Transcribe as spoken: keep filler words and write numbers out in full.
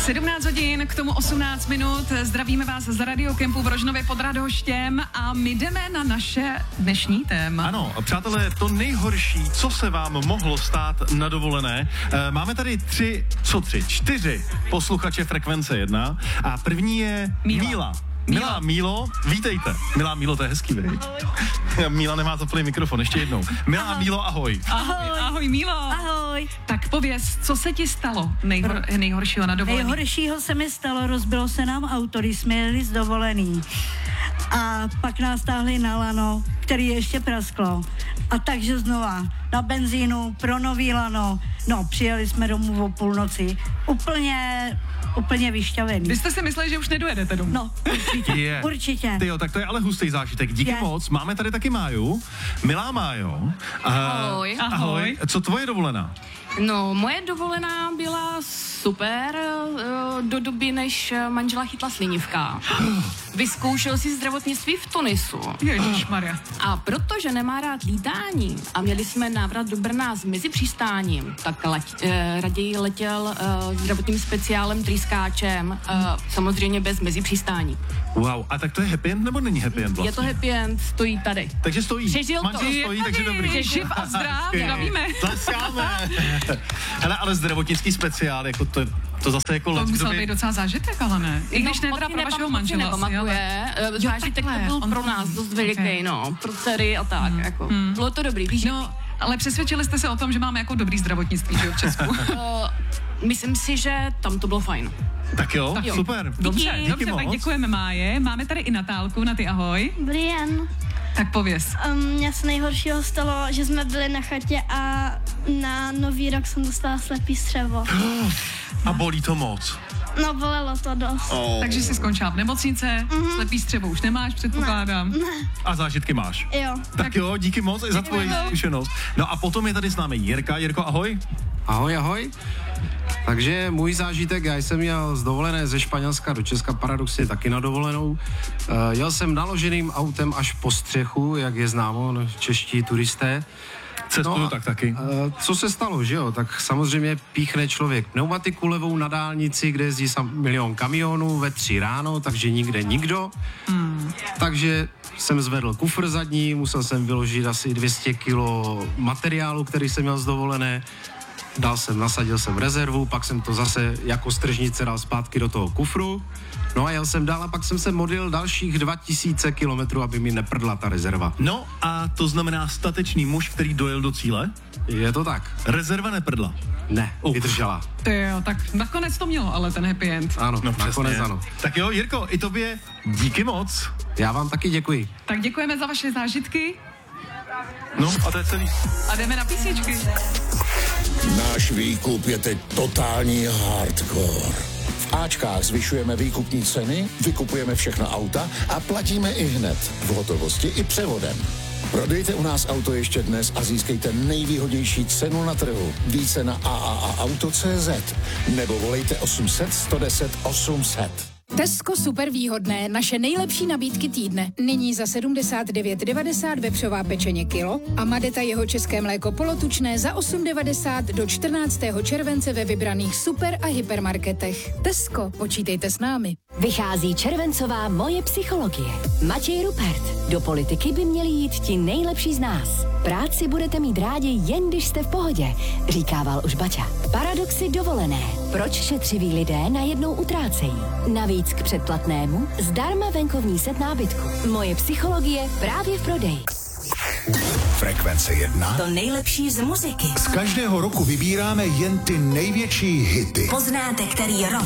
sedmnáct hodin, k tomu osmnáct minut. Zdravíme vás z Radiokempu v Rožnově pod Radhoštěm a my jdeme na naše dnešní téma. Ano, přátelé, to nejhorší, co se vám mohlo stát na dovolené. E, máme tady tři, co tři, čtyři posluchače Frekvence jedna a první je Míla. Míla. Milá Mílo, vítejte. Milá Mílo, to je hezký, vej. Míla nemá zaplný mikrofon, ještě jednou. Milá ahoj. Mílo, ahoj. Ahoj. Ahoj, Mílo. Ahoj. Tak pověz, co se ti stalo nejhor, nejhoršího na dovolený? Nejhoršího se mi stalo, rozbilo se nám auto, když jsme jeli z dovolený. A pak nás táhli na lano, který ještě prasklo. A takže znova na benzínu, pro nový lano. No, přijeli jsme domů o půlnoci. Úplně, úplně vyšťavený. Vy jste si mysleli, že už nedojedete domů? No, určitě, je. určitě. Tyjo, tak to je ale hustý zážitek. Díky je. moc. Máme tady taky Máju. Milá Májo. Uh, Ahoj. Ahoj. Co tvoje dovolená? No, moje dovolená byla super do doby, než manžela chytla slinivka. Vyzkoušel si zdravotnictví v Tunisu. Ježišmarja. A protože nemá rád lítání a měli jsme návrat do Brna s mezipřistáním, tak lať, eh, raději letěl eh, zdravotním speciálem trýskáčem, eh, samozřejmě bez mezipřistání. Wow, a tak to je happy end nebo není happy end vlastně? Je to happy end, stojí tady. Takže stojí. Přežil to. Manžel stojí, takže dobrý. Je živ a zdrav, zdravíme. Tlesáme. Hele, ale zdravotnický speciál, jako to, to zase jako To let, musel by... být docela zážitek, ale ne. I když no, ne teda pro vašeho nepam- manžela. nepamatuje. Jo, Zážitek to takhle, byl on pro to- nás dost veliký, okay. no. Pro dcery a tak, Hmm. jako. Hmm. Bylo to dobrý, víš? No, ale přesvědčili jste se o tom, že máme jako dobrý zdravotnictví, že jo, v Česku. Uh, myslím si, že tam to bylo fajn. Tak jo, Tak jo. super. Dobře, Díky. dobře, tak moc. děkujeme, Máje. Máme tady i Natálku, na ty ahoj. Dobrý den. Tak pověz. Um, mně se nejhoršího stalo, že jsme byli na chatě a na Nový rok jsem dostala slepý střevo. A bolí to moc. No, bolelo to dost. Oh. Takže jsi skončila v nemocnice, mm-hmm. slepý střevo už nemáš, předpokládám. Ne. A zážitky máš. Jo. Tak jo, díky moc i za tvoji zkušenost. No a potom je tady s námi Jirka. Jirko, ahoj. Ahoj, ahoj. Takže můj zážitek, já jsem jel z dovolené ze Španělska do Česka, paradoxně taky na dovolenou. Uh, jel jsem naloženým autem až po střechu, jak je známo, no, čeští turisté. Cestuju No a, tak taky. Uh, co se stalo, že jo? Tak samozřejmě píchne člověk pneumatiku levou na dálnici, kde jezdí sam milion kamionů ve tři ráno, takže nikde nikdo. Mm. Takže jsem zvedl kufr zadní, musel jsem vyložit asi dvě stě kilo materiálu, který jsem měl z dovolené. Dal jsem, nasadil jsem rezervu, pak jsem to zase jako stržnice dal zpátky do toho kufru. No a jel jsem dál a pak jsem se modlil dalších dva tisíce kilometrů, aby mi neprdla ta rezerva. No a to znamená statečný muž, který dojel do cíle? Je to tak? Rezerva neprdla. Ne, Uf. vydržela. Ty jo, tak nakonec to mělo, ale ten happy end. Ano, No nakonec přesně. ano. Tak jo, Jirko, i tobě díky moc. Já vám taky děkuji. Tak děkujeme za vaše zážitky No a to je celý. a jdeme na písničky. Náš výkup je teď totální hardcore. V Ačkách zvyšujeme výkupní ceny, vykupujeme všechna auta a platíme i hned, v hotovosti i převodem. Prodejte u nás auto ještě dnes a získejte nejvýhodnější cenu na trhu. Více na a a a auto tečka cé zet nebo volejte osm set, sto deset, osm set. Tesco super výhodné, naše nejlepší nabídky týdne. Nyní za sedmdesát devět devadesát vepřová pečeně kilo a Madeta jeho české mléko polotučné za osm devadesát do čtrnáctého července ve vybraných super a hypermarketech. Tesco, počítejte s námi. Vychází červencová Moje psychologie. Matěj Rupert. Do politiky by měli jít ti nejlepší z nás. Práci budete mít rádi jen když jste v pohodě, říkával už Baťa. Paradoxy dovolené. Proč šetřiví lidé najednou utrácejí? Navíc k předplatnému zdarma venkovní set nábytku. Moje psychologie právě v prodeji. Frekvence jedna. To nejlepší z muziky. Z každého roku vybíráme jen ty největší hity. Poznáte, který rok